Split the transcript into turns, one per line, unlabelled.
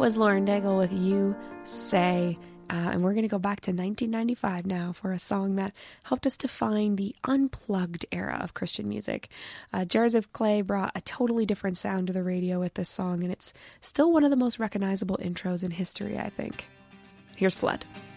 was Lauren Daigle with You Say. And we're going to go back to 1995 now for a song that helped us define the unplugged era of Christian music. Jars of Clay brought a totally different sound to the radio with this song, and it's still one of the most recognizable intros in history, I think. Here's Flood.